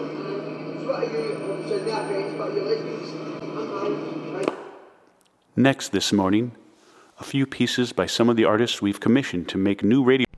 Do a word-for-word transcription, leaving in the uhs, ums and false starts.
Next this morning, a few pieces by some of the artists we've commissioned to make new radio